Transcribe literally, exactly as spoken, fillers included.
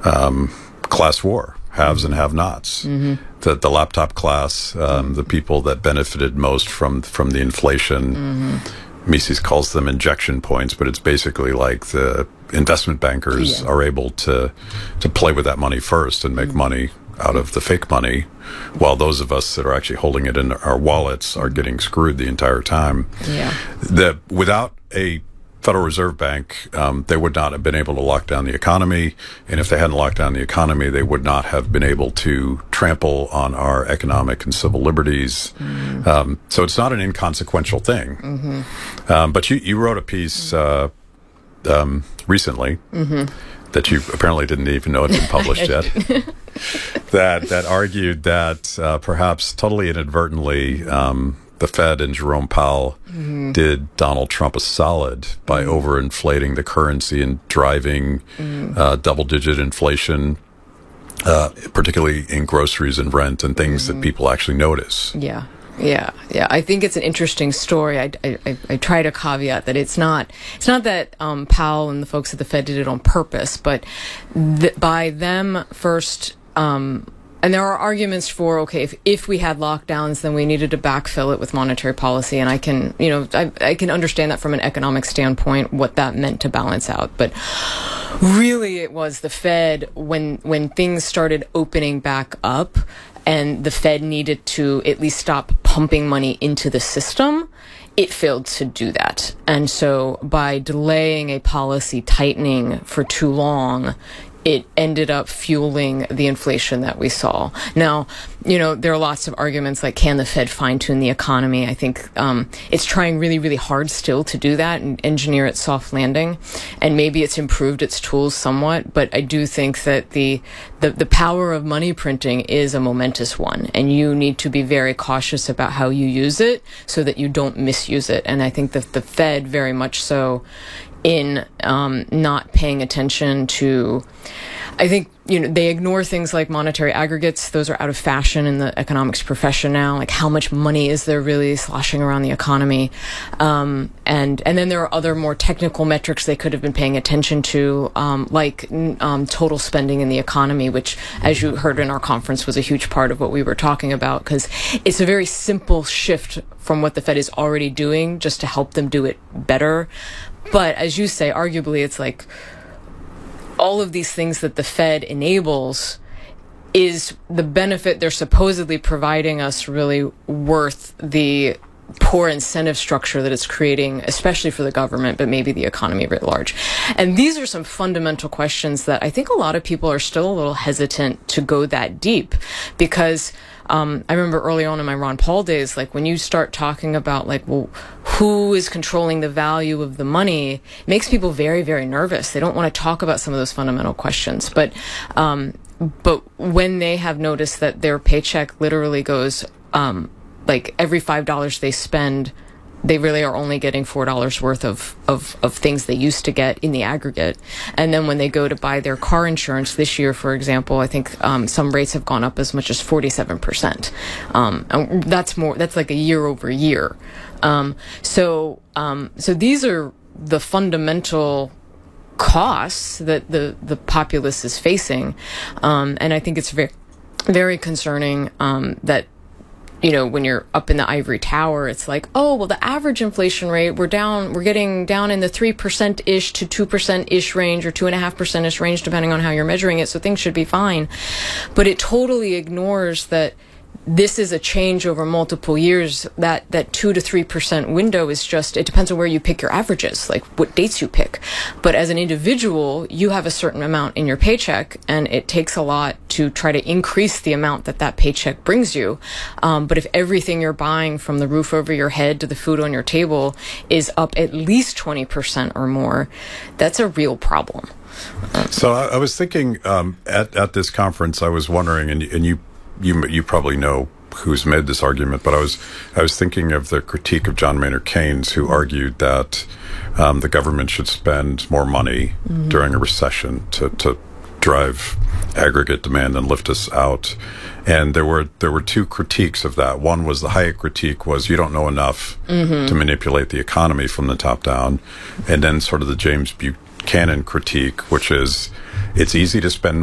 um, class war, haves and have-nots. Mm-hmm. The the laptop class, um, the people that benefited most from from the inflation. Mm-hmm. Mises calls them injection points, but it's basically like the investment bankers yeah. are able to to play with that money first and make mm-hmm. money out of the fake money, while those of us that are actually holding it in our wallets are getting screwed the entire time. Yeah. That without a Federal Reserve Bank, um, they would not have been able to lock down the economy. And if they hadn't locked down the economy, they would not have been able to trample on our economic and civil liberties. Mm-hmm. Um, so it's not an inconsequential thing. Mm-hmm. Um, but you, you wrote a piece uh, um, recently mm-hmm. that you apparently didn't even know had been published yet. that that argued that uh, perhaps totally inadvertently, um, the Fed and Jerome Powell mm-hmm. did Donald Trump a solid by mm-hmm. overinflating the currency and driving mm-hmm. uh, double-digit inflation, uh, particularly in groceries and rent and things mm-hmm. that people actually notice. Yeah. Yeah, yeah. I think it's an interesting story. I, I, I try to caveat that it's not it's not that um, Powell and the folks at the Fed did it on purpose, but th- by them first. Um, and there are arguments for, okay, if, if we had lockdowns, then we needed to backfill it with monetary policy. And I can, you know, I, I can understand that from an economic standpoint, what that meant to balance out. But really, it was the Fed when when things started opening back up. And the Fed needed to at least stop pumping money into the system, it failed to do that. And so by delaying a policy tightening for too long, it ended up fueling the inflation that we saw. Now, you know, there are lots of arguments like, can the Fed fine-tune the economy? I think um, it's trying really, really hard still to do that and engineer its soft landing. And maybe it's improved its tools somewhat, but I do think that the, the, the power of money printing is a momentous one. And you need to be very cautious about how you use it so that you don't misuse it. And I think that the Fed very much so in um, not paying attention to, I think, you know, they ignore things like monetary aggregates. Those are out of fashion in the economics profession now. Like, how much money is there really sloshing around the economy? Um, and and then there are other more technical metrics they could have been paying attention to, um, like um, total spending in the economy, which, as you heard in our conference, was a huge part of what we were talking about, because it's a very simple shift from what the Fed is already doing just to help them do it better. But as you say, arguably, it's like all of these things that the Fed enables, is the benefit they're supposedly providing us really worth the poor incentive structure that it's creating, especially for the government, but maybe the economy writ large? And these are some fundamental questions that I think a lot of people are still a little hesitant to go that deep, because Um, I remember early on in my Ron Paul days, like when you start talking about like, well, who is controlling the value of the money, it makes people very, very nervous. They don't want to talk about some of those fundamental questions. But, um, but when they have noticed that their paycheck literally goes, um, like every five dollars they spend, they really are only getting four dollars worth of, of, of things they used to get in the aggregate. And then when they go to buy their car insurance this year, for example, I think um, some rates have gone up as much as forty-seven percent. Um, and that's more, that's like a year over year. Um, so, um, so these are the fundamental costs that the, the populace is facing. Um, and I think it's very, very concerning um, that, you know, when you're up in the ivory tower, it's like, oh, well, the average inflation rate, we're down, we're getting down in the three percent-ish to two percent-ish range, or two point five percent-ish range, depending on how you're measuring it, so things should be fine. But it totally ignores that this is a change over multiple years. That that two to three percent window is just, it depends on where you pick your averages, like what dates you pick. But as an individual, you have a certain amount in your paycheck, and it takes a lot to try to increase the amount that that paycheck brings you. Um, but if everything you're buying, from the roof over your head to the food on your table, is up at least twenty percent or more, that's a real problem. So I, I was thinking um, at at this conference, I was wondering, and and you. You you probably know who's made this argument, but I was I was thinking of the critique of John Maynard Keynes, who argued that um, the government should spend more money mm-hmm. during a recession to, to drive aggregate demand and lift us out. And there were there were two critiques of that. One was the Hayek critique was, you don't know enough mm-hmm. to manipulate the economy from the top down, and then sort of the James Buchanan critique, which is, it's easy to spend